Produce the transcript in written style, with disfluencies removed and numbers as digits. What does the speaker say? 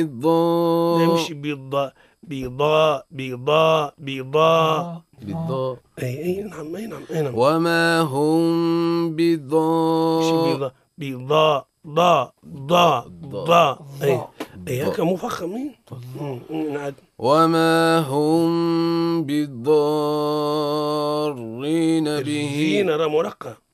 نمشي بالضاء بيضاء بيضاء بيضاء بالضاء. اي نعم اي نعم اي نعم. وما هم مشي بضار. بيضاء ضاء ضاء ضاء اي اي هكا ضاء. مفخمين. نعد. وما هم بضارين به. الزين راه مرقة.